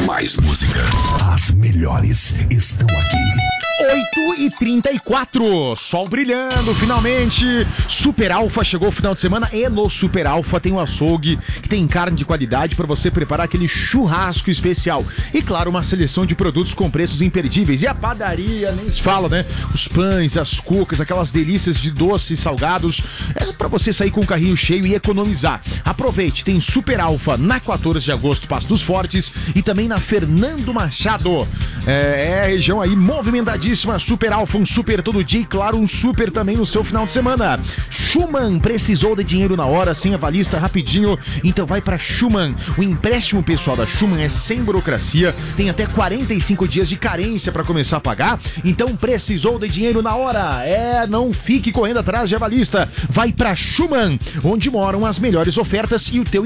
Mais música. As melhores estão aqui. 8h34, sol brilhando, finalmente. Super Alfa chegou o final de semana e no Super Alfa tem um açougue que tem carne de qualidade para você preparar aquele churrasco especial. E claro, uma seleção de produtos com preços imperdíveis. E a padaria, nem se fala, né? Os pães, as cucas, aquelas delícias de doces e salgados. É para você sair com o carrinho cheio e economizar. Aproveite, tem Super Alfa na 14 de agosto, Passo dos Fortes, e também na Fernando Machado. É a região aí movimentadíssima. Super Alfa, um super todo dia e claro, um super também no seu final de semana. Schumann, precisou de dinheiro na hora, sem avalista, rapidinho, então vai pra Schumann. O empréstimo pessoal da Schumann é sem burocracia, tem até 45 dias de carência pra começar a pagar, então precisou de dinheiro na hora. Não fique correndo atrás de avalista, vai pra Schumann, onde moram as melhores ofertas e o teu